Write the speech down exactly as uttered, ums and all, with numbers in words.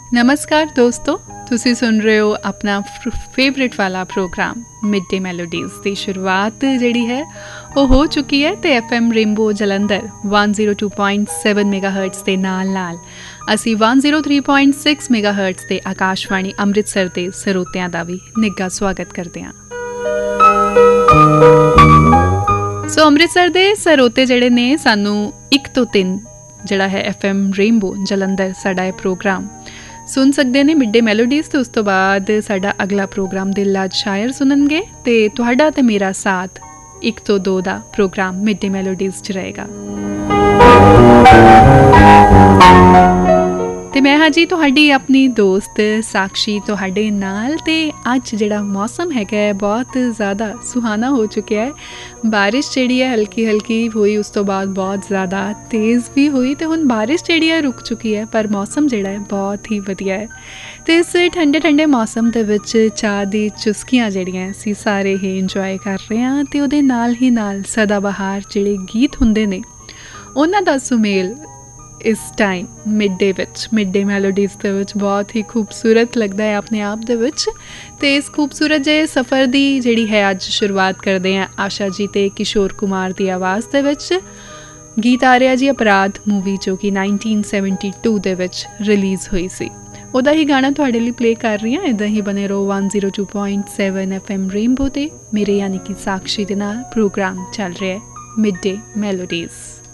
नमस्कार दोस्तों, ਤੁਸੀਂ ਸੁਣ ਰਹੇ ਹੋ ਆਪਣਾ ਫੇਵਰਿਟ ਵਾਲਾ ਪ੍ਰੋਗਰਾਮ ਮਿਡ ਡੇ ਮੈਲੋਡੀਜ਼ ਦੀ ਸ਼ੁਰੂਆਤ ਜਿਹੜੀ ਹੈ ਉਹ ਹੋ ਚੁੱਕੀ ਹੈ ਤੇ FM rainbow Jalandhar one oh two point seven ਮੈਗਾਹਰਟਜ਼ ਦੇ ਨਾਲ ਨਾਲ ਅਸੀਂ one oh three point six ਮੈਗਾਹਰਟਜ਼ ਤੇ ਆਕਾਸ਼ਵਾਣੀ ਅੰਮ੍ਰਿਤਸਰ ਦੇ ਸਰੋਤਿਆਂ ਦਾ ਵੀ ਨਿੱਘਾ ਸਵਾਗਤ ਕਰਦੇ ਹਾਂ। ਸੋ ਅੰਮ੍ਰਿਤਸਰ ਦੇ ਸਰੋਤੇ ਜਿਹੜੇ ਨੇ ਸਾਨੂੰ ਇੱਕ ਤੋਂ ਤਿੰਨ ਜਿਹੜਾ ਹੈ ਐਫਐਮ ਰੇਨਬੋ ਜਲੰਧਰ ਸਾਡਾ ਇਹ ਪ੍ਰੋਗਰਾਮ ਸੁਣ ਸਕਦੇ ਨੇ ਮਿਡ ਡੇ ਮੈਲੋਡੀਜ਼ ਤੇ ਉਸ ਤੋਂ ਬਾਅਦ ਸਾਡਾ ਅਗਲਾ ਪ੍ਰੋਗਰਾਮ ਦਿਲ ਅੱਜ ਸ਼ਾਇਰ ਸੁਣਨਗੇ ਤੇ ਤੁਹਾਡਾ ਤੇ ਮੇਰਾ ਸਾਥ ਇੱਕ ਤੋਂ ਦੋ ਦਾ ਪ੍ਰੋਗਰਾਮ ਮਿਡ ਡੇ ਮੈਲੋਡੀਜ਼ 'ਚ ਰਹੇਗਾ। ਤੇ ਮੈਂ ਹਾਂ ਜੀ ਤੁਹਾਡੀ ਆਪਣੀ ਦੋਸਤ ਸਾਕਸ਼ੀ ਤੁਹਾਡੇ ਨਾਲ। ਤੇ ਅੱਜ ਜਿਹੜਾ ਮੌਸਮ ਹੈਗਾ ਬਹੁਤ ਜ਼ਿਆਦਾ ਸੁਹਾਨਾ ਹੋ ਚੁੱਕਿਆ ਹੈ। ਬਾਰਿਸ਼ ਜਿਹੜੀ ਹੈ ਹਲਕੀ ਹਲਕੀ ਹੋਈ, ਉਸ ਤੋਂ ਬਾਅਦ ਬਹੁਤ ਜ਼ਿਆਦਾ ਤੇਜ਼ ਵੀ ਹੋਈ ਤੇ ਹੁਣ ਬਾਰਿਸ਼ ਜਿਹੜੀ ਹੈ ਰੁਕ ਚੁੱਕੀ ਹੈ, ਪਰ ਮੌਸਮ ਜਿਹੜਾ ਹੈ ਬਹੁਤ ਹੀ ਵਧੀਆ ਹੈ। ਤੇ ਇਸ ਠੰਡੇ ਠੰਡੇ ਮੌਸਮ ਦੇ ਵਿੱਚ ਚਾਹ ਦੀ ਚੁਸਕੀਆਂ ਜਿਹੜੀਆਂ ਅਸੀਂ ਸਾਰੇ ਹੀ ਇੰਜੋਏ ਕਰ ਰਹੇ ਹਾਂ ਤੇ ਉਹਦੇ ਨਾਲ ਹੀ ਨਾਲ ਸਦਾ ਬਹਾਰ ਜਿਹੜੇ ਗੀਤ ਹੁੰਦੇ ਨੇ ਉਹਨਾਂ ਦਾ ਸੁਮੇਲ ਇਸ ਟਾਈਮ ਮਿਡ ਡੇ ਵਿੱਚ ਮਿਡ ਡੇ ਮੈਲੋਡੀਜ਼ ਦੇ ਵਿੱਚ ਬਹੁਤ ਹੀ ਖੂਬਸੂਰਤ ਲੱਗਦਾ ਹੈ ਆਪਣੇ ਆਪ ਦੇ ਵਿੱਚ। ਅਤੇ ਇਸ ਖੂਬਸੂਰਤ ਜਿਹੇ ਸਫ਼ਰ ਦੀ ਜਿਹੜੀ ਹੈ ਅੱਜ ਸ਼ੁਰੂਆਤ ਕਰਦੇ ਹਾਂ ਆਸ਼ਾ ਜੀ ਅਤੇ ਕਿਸ਼ੋਰ ਕੁਮਾਰ ਦੀ ਆਵਾਜ਼ ਦੇ ਵਿੱਚ। ਗੀਤ ਆ ਰਿਹਾ ਜੀ ਅਪਰਾਧ ਮੂਵੀ ਜੋ ਕਿ ਨਾਈਨਟੀਨ ਸੈਵਨਟੀ ਟੂ ਦੇ ਵਿੱਚ ਰਿਲੀਜ਼ ਹੋਈ ਸੀ, ਉਹਦਾ ਹੀ ਗਾਣਾ ਤੁਹਾਡੇ ਲਈ ਪਲੇ ਕਰ ਰਹੀ ਹਾਂ। ਇੱਦਾਂ ਹੀ ਬਣੇ ਰਹੋ one oh two point seven F M rainbow 'ਤੇ ਮੇਰੇ ਯਾਨੀ ਕਿ ਸਾਕਸ਼ੀ ਦੇ ਨਾਲ ਪ੍ਰੋਗਰਾਮ ਚੱਲ ਰਿਹਾ ਹੈ ਮਿਡ ਡੇ ਮੈਲੋਡੀਜ਼।